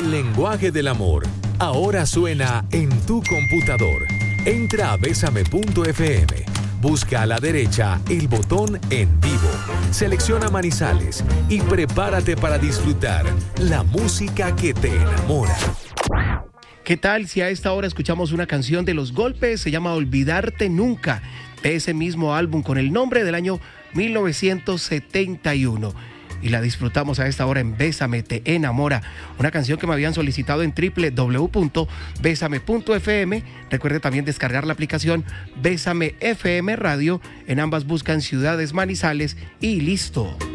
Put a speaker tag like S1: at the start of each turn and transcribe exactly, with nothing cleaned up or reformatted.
S1: El lenguaje del amor ahora suena en tu computador. Entra a besame punto efe eme. Busca a la derecha el botón En Vivo. Selecciona Manizales y prepárate para disfrutar la música que te enamora.
S2: ¿Qué tal si a esta hora escuchamos una canción de Los Golpes? Se llama Olvidarte Nunca, de ese mismo álbum con el nombre del año mil novecientos setenta y uno. Y la disfrutamos a esta hora en Bésame, te enamora, una canción que me habían solicitado en doble u doble u doble u punto besame punto efe eme. Recuerde también descargar la aplicación Bésame F M Radio, en ambas buscan Ciudades Manizales y listo.